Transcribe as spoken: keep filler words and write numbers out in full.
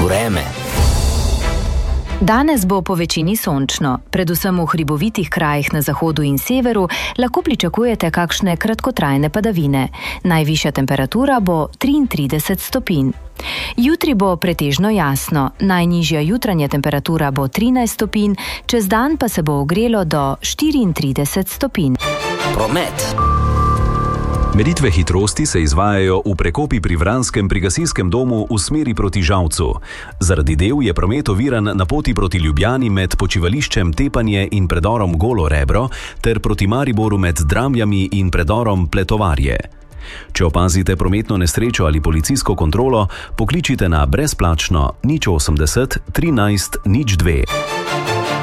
Vreme. Danes bo po večini sončno, predvsem v hribovitih krajih na zahodu in severu lahko pričakujete kakšne kratkotrajne padavine. Najvišja temperatura bo triintrideset stopinj. Jutri bo pretežno jasno, najnižja jutranja temperatura bo trinajst stopinj, čez dan pa se bo ogrelo do štiriintrideset stopinj. Promet. Meritve hitrosti se izvajajo v Prekopi pri Vranskem pri gasilskem domu v smeri proti Žalcu. Zaradi del je promet oviran na poti proti Ljubljani med počivališčem Tepanje in predorom Golo Rebro ter proti Mariboru med Dramljami in predorom Pletovarje. Če opazite prometno nesrečo ali policijsko kontrolo, pokličite na brezplačno nič osemdeset trinajst nič dve.